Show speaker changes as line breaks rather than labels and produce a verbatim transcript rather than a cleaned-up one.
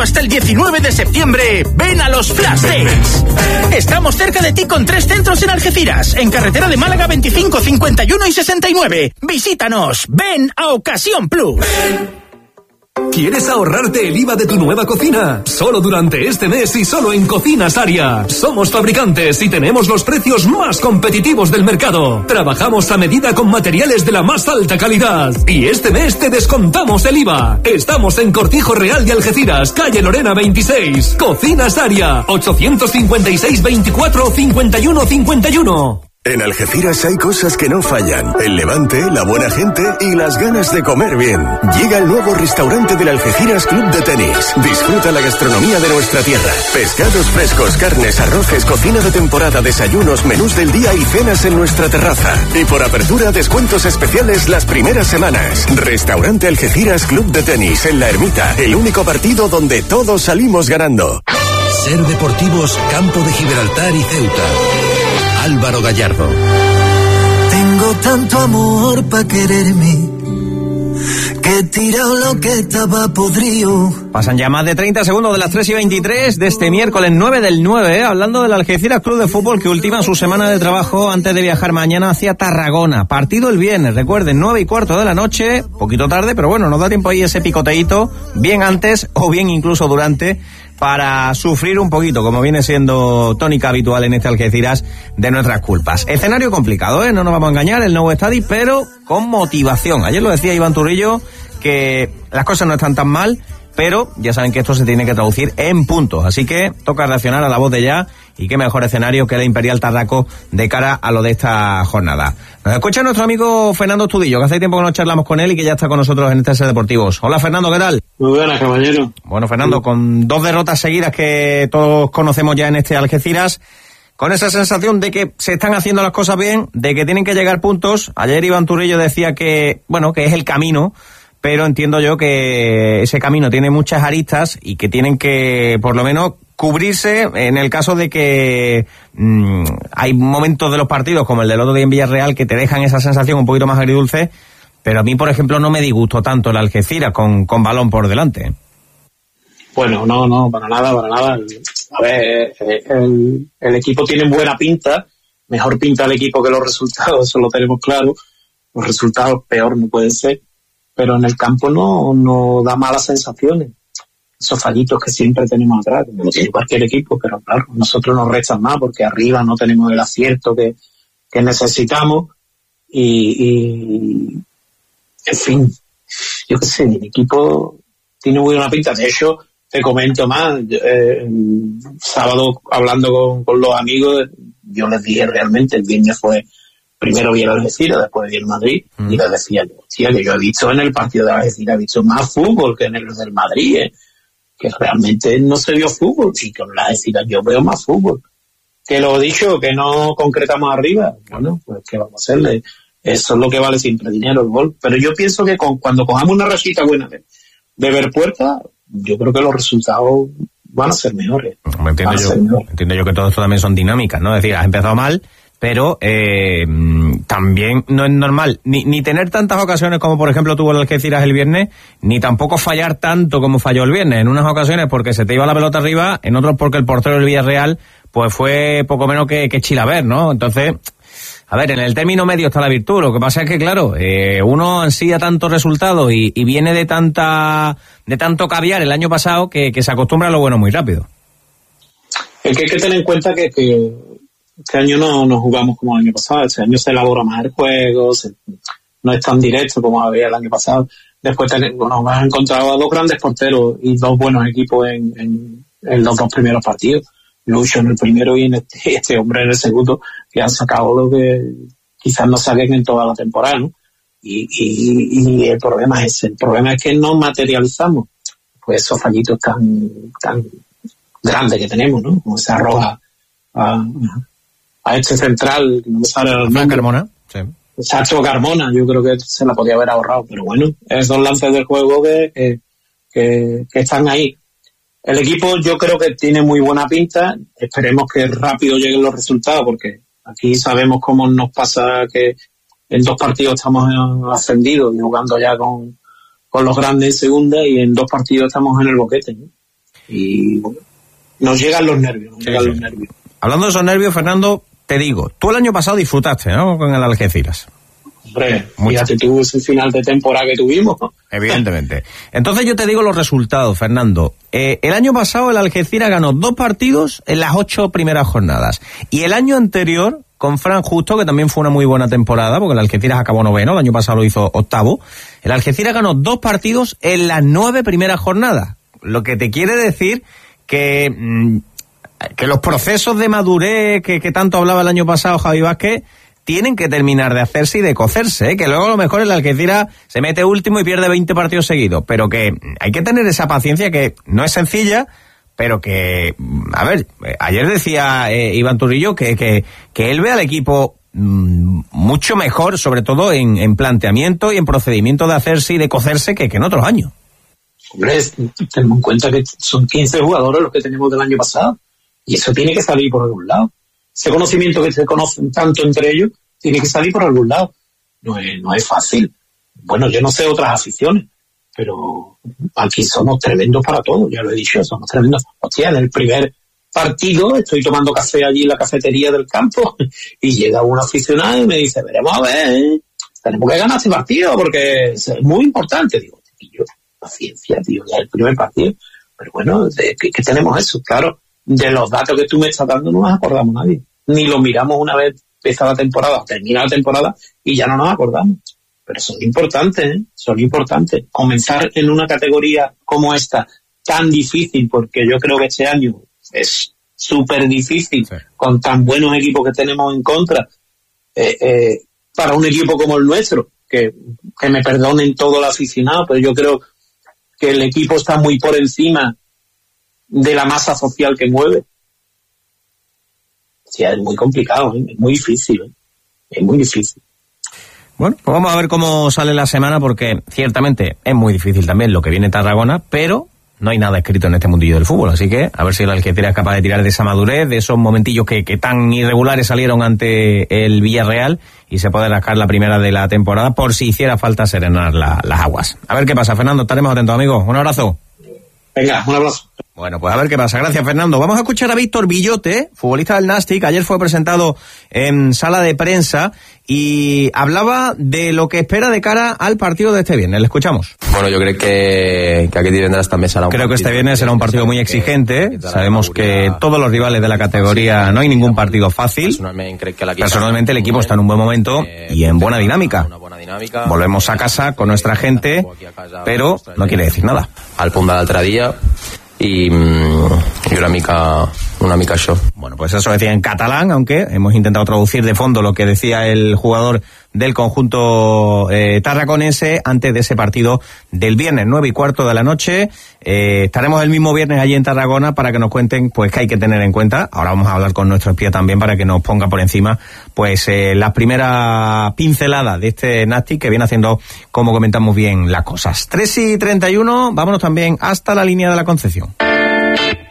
hasta el diecinueve de septiembre, ven a los Flash Days. Estamos cerca de ti con tres centros en Algeciras, en carretera de Málaga veinticinco, cincuenta y uno y sesenta y nueve. Visítanos, ven a Ocasión Plus.
¿Quieres ahorrarte el I V A de tu nueva cocina? Solo durante este mes y solo en Cocinas Aria. Somos fabricantes y tenemos los precios más competitivos del mercado. Trabajamos a medida con materiales de la más alta calidad. Y este mes te descontamos el I V A. Estamos en Cortijo Real de Algeciras, calle Lorena veintiséis. Cocinas Aria, ochocientos cincuenta y seis, veinticuatro, cincuenta y uno, cincuenta y uno.
En Algeciras hay cosas que no fallan. El levante, la buena gente y las ganas de comer bien. Llega el nuevo restaurante del Algeciras Club de Tenis. Disfruta la gastronomía de nuestra tierra. Pescados frescos, carnes, arroces, cocina de temporada, desayunos, menús del día y cenas en nuestra terraza. Y por apertura, descuentos especiales las primeras semanas. Restaurante Algeciras Club de Tenis en La Ermita. El único partido donde todos salimos ganando.
Ser Deportivos Campo de Gibraltar y Ceuta. Álvaro Gallardo.
Tengo tanto amor pa' quererme que he tirado lo que estaba podrido.
Pasan ya más de treinta segundos de las tres y veintitrés de este miércoles nueve del nueve, ¿eh? Hablando del Algeciras Club de Fútbol que ultima su semana de trabajo antes de viajar mañana hacia Tarragona. Partido el viernes, recuerden, nueve y cuarto de la noche, poquito tarde, pero bueno, nos da tiempo ahí ese picoteíto, bien antes o bien incluso durante, para sufrir un poquito, como viene siendo tónica habitual en este Algeciras, de nuestras culpas. Escenario complicado, ¿eh? No nos vamos a engañar, el nuevo estadio, pero con motivación. Ayer lo decía Iván Turrillo, que las cosas no están tan mal, pero ya saben que esto se tiene que traducir en puntos, así que toca reaccionar a la voz de ya, y qué mejor escenario que el Imperial Tarraco de cara a lo de esta jornada. Nos escucha nuestro amigo Fernando Estudillo, que hace tiempo que no charlamos con él y que ya está con nosotros en este Ser Deportivos. Hola Fernando, ¿qué tal?
Muy buenas, caballero.
Bueno, Fernando, con dos derrotas seguidas que todos conocemos ya en este Algeciras, con esa sensación de que se están haciendo las cosas bien, de que tienen que llegar puntos. Ayer Iván Turrillo decía que, bueno, que es el camino, pero entiendo yo que ese camino tiene muchas aristas y que tienen que, por lo menos, cubrirse en el caso de que mmm, hay momentos de los partidos, como el del otro día en Villarreal, que te dejan esa sensación un poquito más agridulce, pero a mí, por ejemplo, no me disgustó tanto el Algeciras con, con balón por delante.
Bueno, no, no, para nada, para nada. A ver, el, el equipo tiene buena pinta, mejor pinta el equipo que los resultados, eso lo tenemos claro. Los resultados peor no pueden ser, pero en el campo no, no da malas sensaciones. Esos fallitos que siempre tenemos atrás, como lo tiene cualquier equipo, pero claro, nosotros nos restan más porque arriba no tenemos el acierto que, que necesitamos y, y, en fin, yo qué sé, el equipo tiene muy buena pinta. De hecho, te comento más, eh, el sábado hablando con, con los amigos, yo les dije realmente, el viernes fue, primero vi el Algeciras, después vi el Madrid, mm. y les decía, hostia, que yo he visto en el partido de Algeciras, he visto más fútbol que en el del Madrid, ¿eh? Que realmente no se vio fútbol, y con la Algeciras yo veo más fútbol. Que lo dicho, que no concretamos arriba, bueno, pues ¿qué vamos a hacerle? Eso es lo que vale siempre, dinero, el gol. Pero yo pienso que con, cuando cojamos una rachita buena de, de ver puertas, yo creo que los resultados van a ser mejores.
Entiendo yo, mejores. entiendo yo que todo esto también son dinámicas, ¿no? Es decir, has empezado mal, pero eh, también no es normal ni, ni tener tantas ocasiones como por ejemplo tuvo el Algeciras el viernes, ni tampoco fallar tanto como falló el viernes. En unas ocasiones porque se te iba la pelota arriba, en otras porque el portero del Villarreal pues fue poco menos que, que Chilaver, ¿no? Entonces, a ver, en el término medio está la virtud. Lo que pasa es que, claro, eh, uno ansía tantos resultados y, y viene de tanta de tanto caviar el año pasado que, que se acostumbra a lo bueno muy rápido.
Es que hay que tener en cuenta que, que este año no, no jugamos como el año pasado. Este año se elabora más el juego, se, no es tan directo como había el año pasado. Después ten, bueno, hemos encontrado a dos grandes porteros y dos buenos equipos en, en, en los dos primeros partidos. Lucho en el primero y en este, este hombre en el segundo, que han sacado lo que quizás no saquen en toda la temporada, ¿no? Y, y, y el problema es ese. El problema es que no materializamos pues esos fallitos tan, tan grandes que tenemos, ¿no? Como esa roja a, a este central, que no me sale el nombre.
Carmona, sí.
Sacho Carmona, yo creo que se la podía haber ahorrado, pero bueno, esos lances del juego que, que, que, que están ahí. El equipo yo creo que tiene muy buena pinta, esperemos que rápido lleguen los resultados, porque aquí sabemos cómo nos pasa que en dos partidos estamos ascendidos y jugando ya con, con los grandes en segunda, y en dos partidos estamos en el boquete, ¿no? Y bueno, nos llegan los nervios, nos sí, llegan sí. los nervios.
Hablando de esos nervios, Fernando, te digo, tú el año pasado disfrutaste, ¿no?, con el Algeciras.
Hombre, fíjate tú ese final de temporada que tuvimos.
Evidentemente. Entonces yo te digo los resultados, Fernando. Eh, el año pasado el Algeciras ganó dos partidos en las ocho primeras jornadas. Y el año anterior, con Fran Justo, que también fue una muy buena temporada, porque el Algeciras acabó noveno, el año pasado lo hizo octavo, el Algeciras ganó dos partidos en las nueve primeras jornadas. Lo que te quiere decir que, mmm, que los procesos de madurez que, que tanto hablaba el año pasado Javi Vázquez tienen que terminar de hacerse y de cocerse, ¿eh? Que luego a lo mejor el Algeciras se mete último y pierde veinte partidos seguidos, pero que hay que tener esa paciencia que no es sencilla, pero que, a ver, ayer decía eh, Iván Turrillo que, que, que él ve al equipo mmm, mucho mejor, sobre todo en, en planteamiento y en procedimiento de hacerse y de cocerse que, que en otros años.
Hombre, tenemos en cuenta que son quince jugadores los que tenemos del año pasado, y eso tiene que salir por algún lado. Ese conocimiento que se conocen tanto entre ellos tiene que salir por algún lado. No es, no es fácil. Bueno, yo no sé otras aficiones, pero aquí somos tremendos para todo, ya lo he dicho, somos tremendos. Hostia, en el primer partido estoy tomando café allí en la cafetería del campo y llega un aficionado y me dice, veremos a ver, tenemos que ganar este partido porque es muy importante. Digo, tío, paciencia, tío, ya es el primer partido. Pero bueno, ¿de qué, qué tenemos eso? Claro, de los datos que tú me estás dando no nos acordamos nadie. Ni lo miramos una vez empieza la temporada, termina la temporada y ya no nos acordamos. Pero son importantes, ¿eh? Son importantes. Comenzar en una categoría como esta, tan difícil, porque yo creo que este año es súper difícil, sí, con tan buenos equipos que tenemos en contra, eh, eh, para un equipo como el nuestro, que, que me perdonen todos los aficionados, pero yo creo que el equipo está muy por encima de la masa social que mueve. Sí, es muy complicado, ¿eh? Es muy difícil, ¿eh? Es muy difícil.
Bueno, pues vamos a ver cómo sale la semana, porque ciertamente es muy difícil también lo que viene Tarragona, pero no hay nada escrito en este mundillo del fútbol, así que a ver si el Algeciras es capaz de tirar de esa madurez, de esos momentillos que, que tan irregulares salieron ante el Villarreal y se puede rascar la primera de la temporada por si hiciera falta serenar la, las aguas. A ver qué pasa, Fernando, estaremos atentos, amigos. Un abrazo.
Venga, un abrazo.
Bueno, pues a ver qué pasa. Gracias, Fernando. Vamos a escuchar a Víctor Villote, futbolista del Nàstic. Ayer fue presentado en sala de prensa y hablaba de lo que espera de cara al partido de este viernes. Le escuchamos.
Bueno, yo creo que, que aquí divendres també serà un
Creo que este viernes será un partido muy exigente. Sabemos que todos los rivales de la categoría no hay ningún partido fácil. Personalmente el equipo está en un buen momento y en buena dinámica. Volvemos a casa con nuestra gente, pero no quiere decir nada.
Al punt de l'altre dia y, y una mica una mica això.
Bueno, pues eso decía en catalán, aunque hemos intentado traducir de fondo lo que decía el jugador del conjunto eh, tarraconense antes de ese partido del viernes, nueve y cuarto de la noche. Eh, estaremos el mismo viernes allí en Tarragona para que nos cuenten pues qué hay que tener en cuenta. Ahora vamos a hablar con nuestro espía también para que nos ponga por encima pues eh, las primeras pinceladas de este Nàstic que viene haciendo, como comentamos bien, las cosas. tres y treinta y uno, vámonos también hasta la línea de la Concepción.